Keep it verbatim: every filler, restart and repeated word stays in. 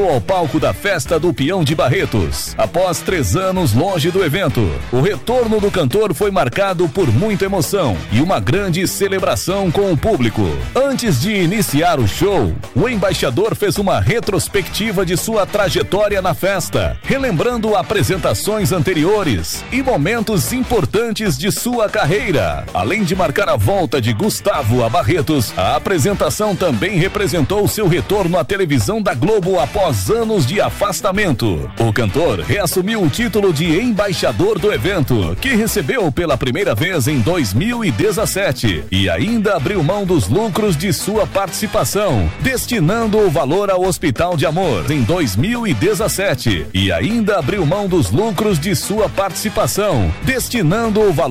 Ao palco da Festa do Peão de Barretos. Após três anos longe do evento, o retorno do cantor foi marcado por muita emoção e uma grande celebração com o público. Antes de iniciar o show, o embaixador fez uma retrospectiva de sua trajetória na festa, relembrando apresentações anteriores e momentos importantes de sua carreira. Além de marcar a volta de Gustavo a Barretos, a apresentação também representou seu retorno à televisão da Globo após anos de afastamento. O cantor reassumiu o título de embaixador do evento, que recebeu pela primeira vez em dois mil e dezessete, e ainda abriu mão dos lucros de sua participação, destinando o valor ao Hospital de Amor em dois mil e dezessete, e ainda abriu mão dos lucros de sua participação, destinando o valor